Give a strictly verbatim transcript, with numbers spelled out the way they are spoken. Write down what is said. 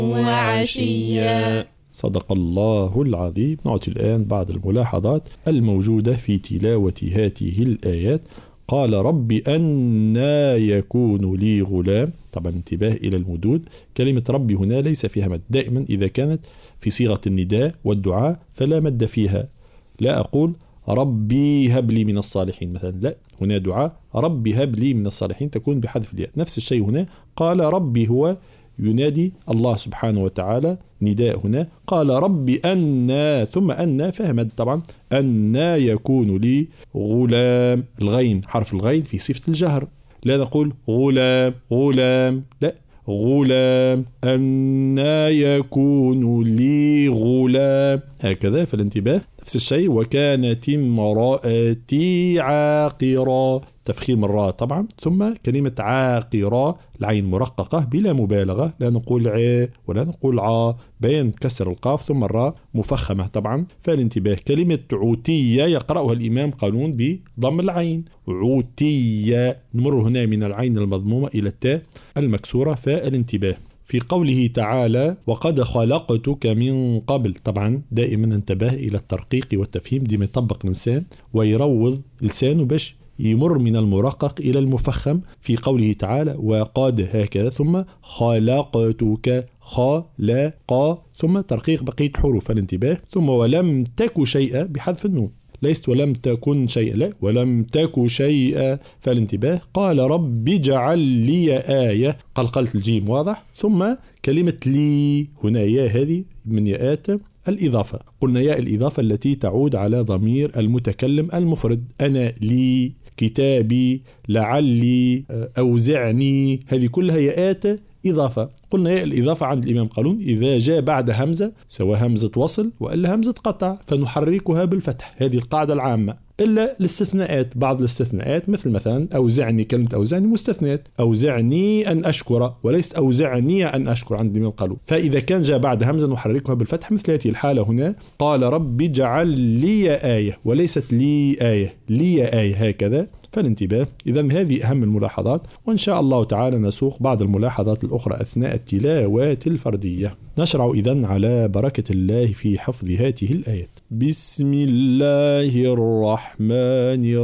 وعشيا. صدق الله العظيم. نعطي الآن بعض الملاحظات الموجودة في تلاوة هذه الآيات. قال رب أنى يكون لي غلام. طبعا انتباه إلى المدود، كلمة ربي هنا ليس فيها مد. دائما إذا كانت في صيغة النداء والدعاء فلا مد فيها. لا أقول ربي هب لي من الصالحين مثلا، لا، هنا دعاء ربي هب لي من الصالحين تكون بحذف الياء. نفس الشيء هنا، قال ربي هو ينادي الله سبحانه وتعالى نداء. هنا قال ربي أنى ثم أنى فهمت طبعا أنى يكون لي غلام. الغين حرف الغين في صفة الجهر، لا نقول غلام غلام، لا، غلام أنى يكون لي غلام، هكذا. فالانتباه. نفس الشيء وكانت امرأتي عاقرا، تفخيم الراء طبعا، ثم كلمة عاقرا العين مرققة بلا مبالغة، لا نقول ع ولا نقول ع، بين كسر القاف ثم الراء مفخمة طبعا. فالانتباه. كلمة عوتية يقرأها الإمام قانون بضم العين، عوتية، نمر هنا من العين المضمومة إلى التاء المكسورة. فالانتباه. في قوله تعالى وقد خلقتك من قبل، طبعا دائما انتبه إلى الترقيق والتفهيم، دي يطبق الإنسان ويروض لسانه باش يمر من المرقق إلى المفخم. في قوله تعالى وقد هكذا، ثم خلقتك خلق، ثم ترقيق بقية حروف. الانتباه. ثم ولم تك شيئا بحذف النون، ليست ولم تكن شيئا، لا، ولم تك شيئا. فالانتباه. قال رب اجعل لي آية، قلقلت الجيم واضح. ثم كلمة لي هنا يا هذه من ياءات الإضافة، قلنا ياء الإضافة التي تعود على ضمير المتكلم المفرد. أنا لي، كتابي، لعلي، أوزعني، هذه كلها ياءات إضافة. قلنا ياء الإضافة عند الإمام قالون إذا جاء بعد همزة، سواء همزة وصل وإلا همزة قطع، فنحركها بالفتح، هذه القاعدة العامة، إلا الاستثناءات. بعض الاستثناءات مثل مثلا أوزعني، كلمة أوزعني مستثنات، أوزعني أن أشكر وليست أوزعني أن أشكر عند الإمام قالون. فإذا كان جاء بعد همزة نحركها بالفتح مثل هذه الحالة هنا. قال رب اجعل لي آية وليست لي آية، لي آية، هكذا. فالانتباه. إذا هذه أهم الملاحظات، وإن شاء الله تعالى نسوق بعض الملاحظات الأخرى أثناء التلاوات الفردية. نشرع إذن على بركة الله في حفظ هذه الآيات. بسم الله الرحمن